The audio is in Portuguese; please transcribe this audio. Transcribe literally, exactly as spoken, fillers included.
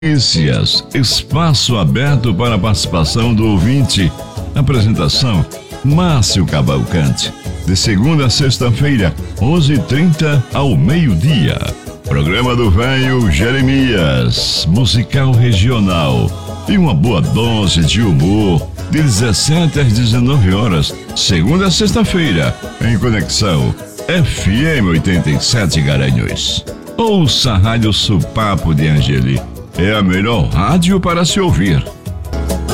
Notícias, espaço aberto para a participação do ouvinte. Apresentação, Márcio Cavalcante. De segunda a sexta-feira, onze e trinta ao meio-dia. Programa do Velho Jeremias, musical regional. E uma boa dose de humor, de dezessete às dezenove horas, segunda a sexta-feira, em Conexão F M oitenta e sete Garanhuns. Ouça a Rádio Supapo de Angeli. É a melhor rádio para se ouvir.